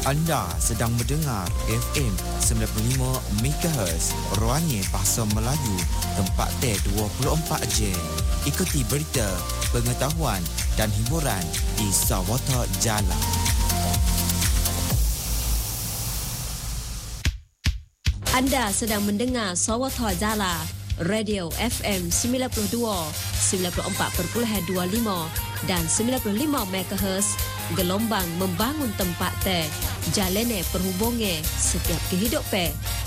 Anda sedang mendengar FM 95 MHz Ruangnya Bahasa Melayu, tempat T24 Jam. Ikuti berita, pengetahuan dan hiburan di Sawata Jalan. Anda sedang mendengar Sawata Jala, Radio FM 92, 94.25 dan 95 MHz, gelombang membangun tempat teh, jalane perhubungan setiap kehidupan.